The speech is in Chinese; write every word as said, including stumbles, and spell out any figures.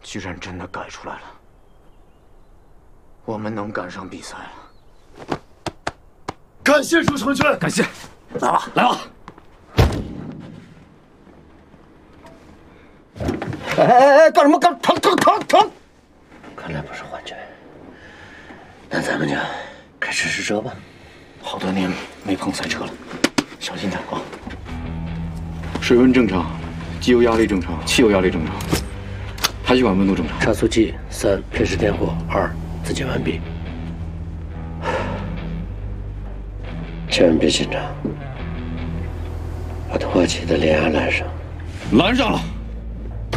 居然真的改出来了，我们能赶上比赛了。 感谢主成全， 感谢，来吧，来吧。 哎哎哎，干什么？干疼疼疼疼！ 看来不是幻觉，那咱们就开始试车吧。 好多年没碰赛车了，小心点啊！水温正常，机油压力正常，汽油压力正常，排气管温度正常。 差速器三，偏时点火二，自检完毕。千万别紧张，把拖气的连压拦上。 拦上了。